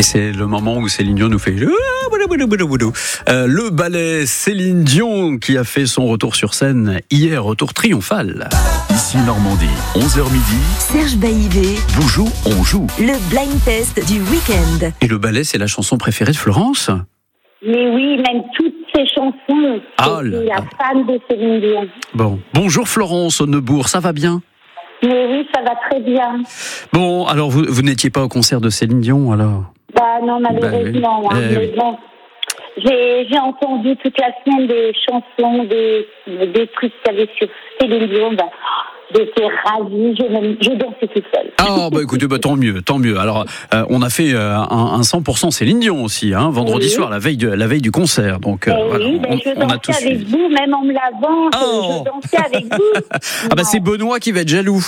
c'est le moment où Céline Dion nous fait le ballet Céline Dion qui a fait son retour sur scène hier, retour triomphal. Ici Normandie, 11h midi. Serge Baïvé. Vous jouez, on joue. Le blind test du week-end. Et le ballet, c'est la chanson préférée de Florence? Mais oui, même toutes ces chansons. Ah Je là suis là. la fan de Céline Dion. Bon, bonjour Florence au Neubourg, ça va bien? Mais oui, ça va très bien. Bon, alors vous n'étiez pas au concert de Céline Dion alors? Bah non, malheureusement. Bah oui. Mais Oui. bon, j'ai entendu toute la semaine des chansons, des trucs qu'il y avait sur Céline Dion. Bah, j'étais ravie, je dansais toute seule. Ah bah écoutez, bah, tant mieux. Alors on a fait un 100% Céline Dion aussi, hein, vendredi Oui. soir, la veille du concert. Donc voilà, Oui, on je a dansais tous avec suivi. vous, même en me lavant, Oh. je dansais avec vous. Ah bah c'est Benoît qui va être jaloux.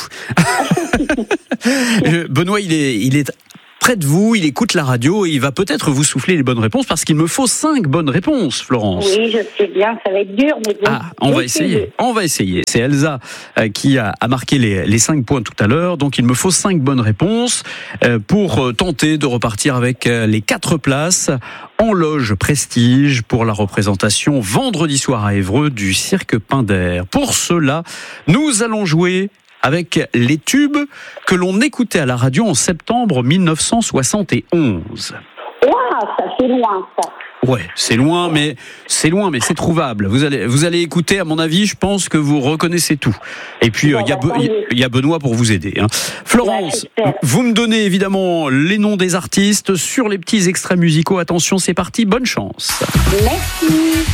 Benoît, il est près de vous, il écoute la radio et il va peut-être vous souffler les bonnes réponses parce qu'il me faut 5 bonnes réponses, Florence. Oui, je sais bien, ça va être dur, mais bon. Ah, on va essayer. C'est Elsa qui a marqué les 5 points tout à l'heure. Donc il me faut 5 bonnes réponses pour tenter de repartir avec les 4 places en loge prestige pour la représentation vendredi soir à Évreux du Cirque Pinder. Pour cela, nous allons jouer avec les tubes que l'on écoutait à la radio en septembre 1971. Ouah, ça fait loin, ça. Ouais, c'est loin, mais c'est trouvable. Vous allez écouter, à mon avis, je pense que vous reconnaissez tout. Et puis il y a Benoît pour vous aider. Hein. Florence, vous me donnez évidemment les noms des artistes sur les petits extraits musicaux. Attention, c'est parti, bonne chance. Merci.